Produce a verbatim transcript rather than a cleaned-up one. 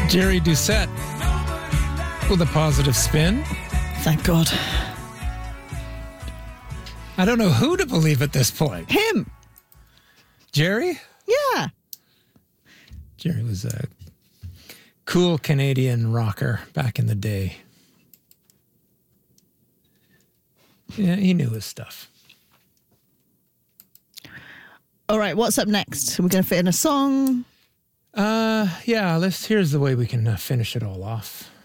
Jerry Doucette with a positive spin. Thank God. I don't know who to believe at this point. Him. Jerry? Yeah. Jerry was a cool Canadian rocker back in the day. Yeah, he knew his stuff. All right, what's up next? We're going to fit in a song. Uh, yeah, let's. Here's the way we can uh, finish it all off.